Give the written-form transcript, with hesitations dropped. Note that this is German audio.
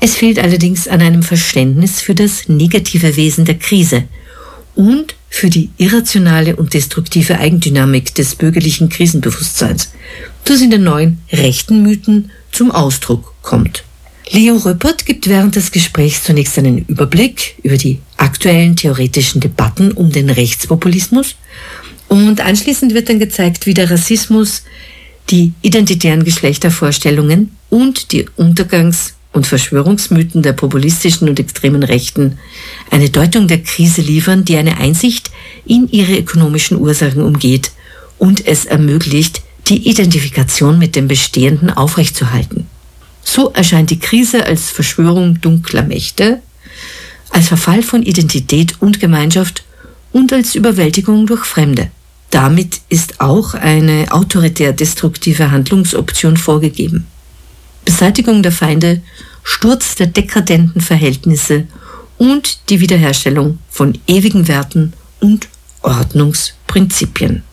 Es fehlt allerdings an einem Verständnis für das negative Wesen der Krise und für die irrationale und destruktive Eigendynamik des bürgerlichen Krisenbewusstseins, das in den neuen rechten Mythen zum Ausdruck kommt. Leo Röpert gibt während des Gesprächs zunächst einen Überblick über die aktuellen theoretischen Debatten um den Rechtspopulismus und anschließend wird dann gezeigt, wie der Rassismus, die identitären Geschlechtervorstellungen und die Untergangs- und Verschwörungsmythen der populistischen und extremen Rechten eine Deutung der Krise liefern, die eine Einsicht in ihre ökonomischen Ursachen umgeht und es ermöglicht, die Identifikation mit dem Bestehenden aufrechtzuerhalten. So erscheint die Krise als Verschwörung dunkler Mächte, als Verfall von Identität und Gemeinschaft und als Überwältigung durch Fremde. Damit ist auch eine autoritär-destruktive Handlungsoption vorgegeben. Beseitigung der Feinde, Sturz der dekadenten Verhältnisse und die Wiederherstellung von ewigen Werten und Ordnungsprinzipien.